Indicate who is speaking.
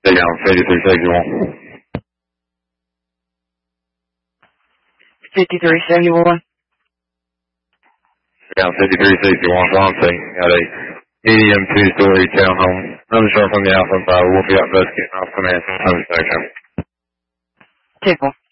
Speaker 1: Take down 5371.
Speaker 2: 5371.
Speaker 1: Down 5361, Bronte. Got a medium 2-story townhome. Unsure from the Alpha 5. We'll be out investigating off command from home section.
Speaker 2: 10-4.